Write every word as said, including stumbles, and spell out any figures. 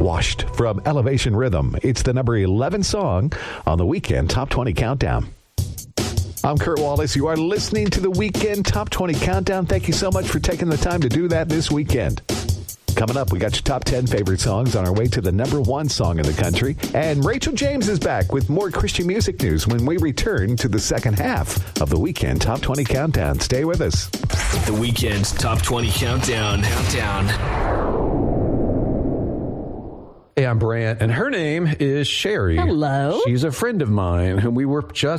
Washed from Elevation Rhythm. It's the number eleven song on the Weekend Top twenty Countdown. I'm Kurt Wallace. You are listening to the Weekend Top twenty Countdown. Thank you so much for taking the time to do that this weekend. Coming up, we got your top ten favorite songs on our way to the number one song in the country. And Rachel James is back with more Christian music news when we return to the second half of the Weekend Top twenty Countdown. Stay with us. The Weekend Top twenty Countdown. Countdown. Hey, I'm Brant, and her name is Sherry. Hello. She's a friend of mine whom we were just